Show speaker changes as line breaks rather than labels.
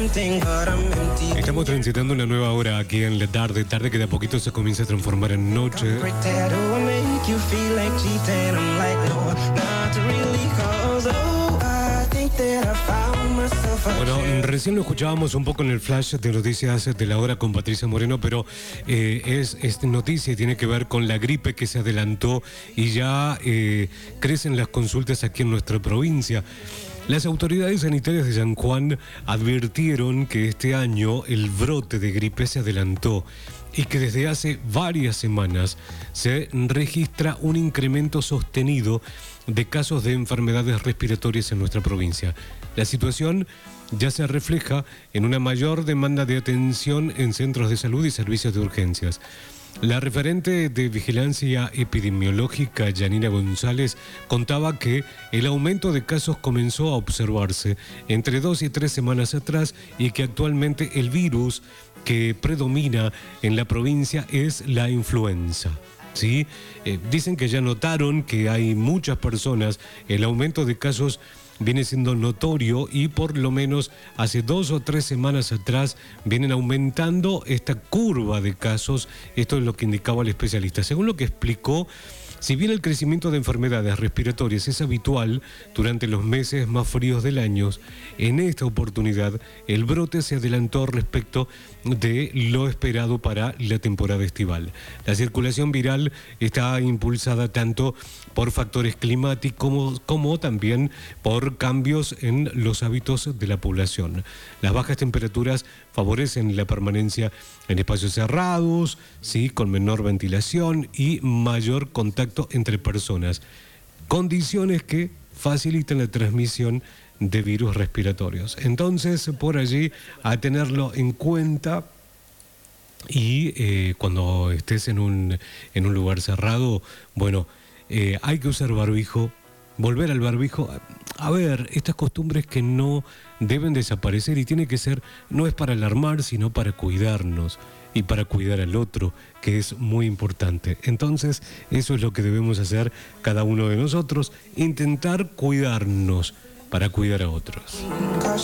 Estamos transitando una nueva hora aquí en la tarde que de a poquito se comienza a transformar en noche. Bueno, recién lo escuchábamos un poco en el flash de noticias de la hora con Patricia Moreno, pero es noticia y tiene que ver con la gripe que se adelantó y ya crecen las consultas aquí en nuestra provincia. Las autoridades sanitarias de San Juan advirtieron que este año el brote de gripe se adelantó y que desde hace varias semanas se registra un incremento sostenido de casos de enfermedades respiratorias en nuestra provincia. La situación ya se refleja en una mayor demanda de atención en centros de salud y servicios de urgencias. La referente de Vigilancia Epidemiológica, Yanina González, contaba que el aumento de casos comenzó a observarse entre 2 y 3 semanas atrás y que actualmente el virus que predomina en la provincia es la influenza. ¿Sí? Dicen que ya notaron que hay muchas personas, el aumento de casos viene siendo notorio y por lo menos hace 2 o 3 semanas atrás vienen aumentando esta curva de casos. Esto es lo que indicaba el especialista. Según lo que explicó, si bien el crecimiento de enfermedades respiratorias es habitual durante los meses más fríos del año, en esta oportunidad el brote se adelantó respecto de lo esperado para la temporada estival. La circulación viral está impulsada tanto por factores climáticos como también por cambios en los hábitos de la población. Las bajas temperaturas favorecen la permanencia en espacios cerrados, ¿sí?, con menor ventilación y mayor contacto entre personas, condiciones que facilitan la transmisión de virus respiratorios. Entonces, por allí, a tenerlo en cuenta. Y cuando estés en un lugar cerrado, bueno, hay que usar barbijo, volver al barbijo. A ver, estas costumbres que no deben desaparecer y tiene que ser, no es para alarmar, sino para cuidarnos y para cuidar al otro, que es muy importante. Entonces, eso es lo que debemos hacer cada uno de nosotros, intentar cuidarnos para cuidar a otros.